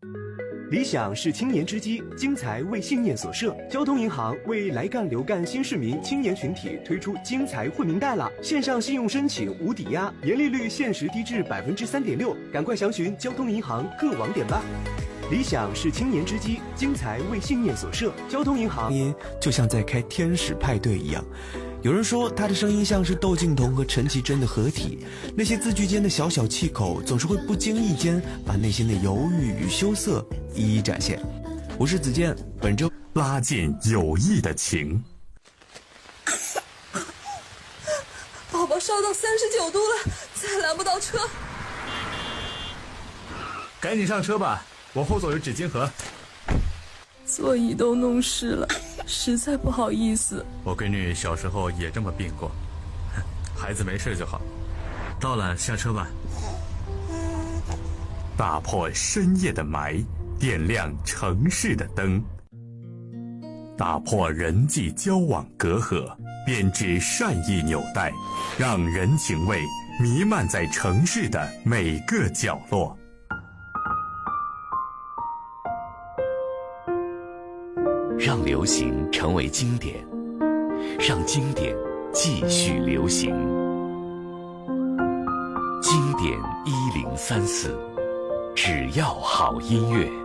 理想是青年之基，精才为信念所设。交通银行为来干留干新市民青年群体推出精才惠民贷了，线上信用申请无抵押，年利率限时低至3.6%，赶快详询交通银行各网点吧。理想是青年之基，精才为信念所设。交通银行音就像在开天使派对一样。有人说他的声音像是窦靖童和陈绮贞的合体，那些字句间的小小气口总是会不经意间把内心的犹豫与羞涩一一展现。我是子健，本周拉近友谊的情。 宝宝烧到39度了，再拦不到车。 赶紧上车吧，我后座有纸巾盒。 座椅都弄湿了，实在不好意思。 我闺女小时候也这么病过，孩子没事就好。到了，下车吧。 打破深夜的霾，点亮城市的灯，打破人际交往隔阂，编织善意纽带，让人情味弥漫在城市的每个角落。 让流行成为经典，让经典继续流行。经典1034，只要好音乐。